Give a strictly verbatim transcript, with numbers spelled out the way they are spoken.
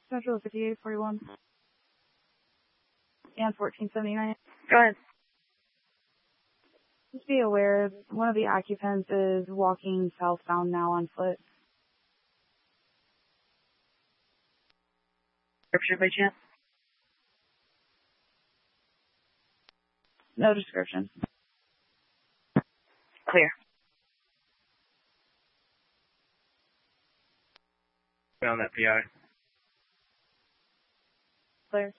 Central fifty-eight forty-one and fourteen seventy-nine. Go ahead. Just be aware, one of the occupants is walking southbound now on foot. Description by chance? No description. Clear. On that P I. Clear.